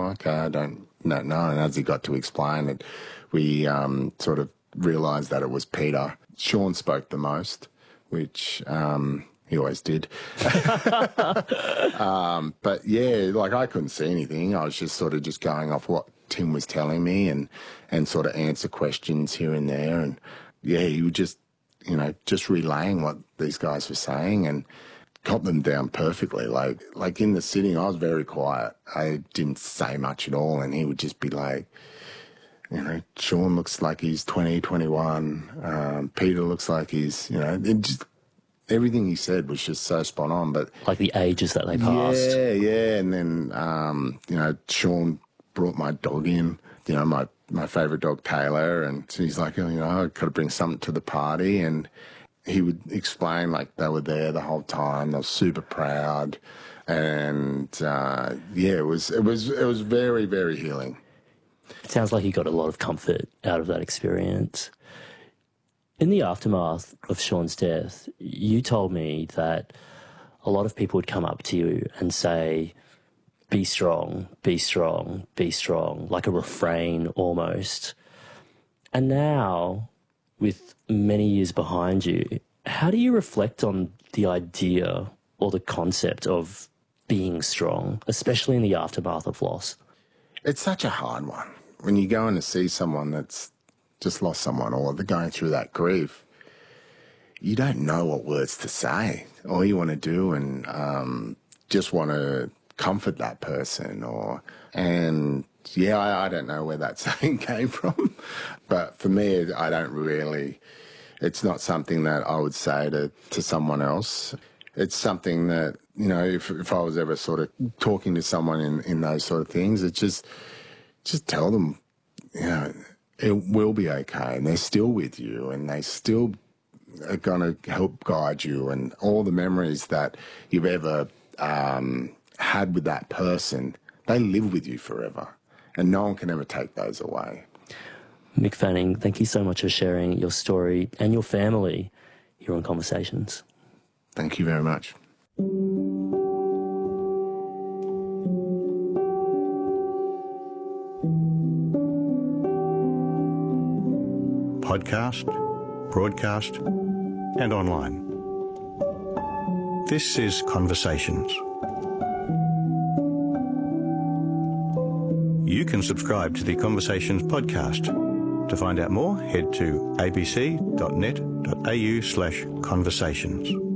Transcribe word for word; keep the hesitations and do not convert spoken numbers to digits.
okay, I don't, don't know. And as he got to explain it, we um, sort of realised that it was Peter. Sean spoke the most, which um, he always did. um, but yeah, like I couldn't see anything. I was just sort of just going off what Tim was telling me and, and sort of answer questions here and there. And yeah, he would just, you know, just relaying what these guys were saying and got them down perfectly. Like, like in the sitting, I was very quiet. I didn't say much at all. And he would just be like, you know, Sean looks like he's twenty, twenty-one. Um, Peter looks like he's, you know, it just, everything he said was just so spot on. But like the ages that they passed. Yeah, yeah. And then, um, you know, Sean brought my dog in, you know, my, my favourite dog, Taylor. And he's like, oh, you know, I've got to bring something to the party. And he would explain like they were there the whole time. They were super proud. And, uh, yeah, it was, it was, it was very, very healing. It sounds like you got a lot of comfort out of that experience. In the aftermath of Sean's death, you told me that a lot of people would come up to you and say, be strong, be strong, be strong, like a refrain almost. And now, with many years behind you, how do you reflect on the idea or the concept of being strong, especially in the aftermath of loss? It's such a hard one. When you go in to see someone that's just lost someone or they're going through that grief, you don't know what words to say. All you want to do and um, just want to comfort that person. Or and yeah, I, I don't know where that saying came from, but for me, I don't really. It's not something that I would say to to someone else. It's something that, you know, if if I was ever sort of talking to someone in in those sort of things, it's just. Just tell them, you know, it will be okay, and they're still with you, and they still are going to help guide you, and all the memories that you've ever um, had with that person, they live with you forever, and no one can ever take those away. Mick Fanning, thank you so much for sharing your story and your family here on Conversations. Thank you very much. Podcast, broadcast, and online. This is Conversations. You can subscribe to the Conversations podcast. To find out more, head to abc dot net dot a u slash conversations.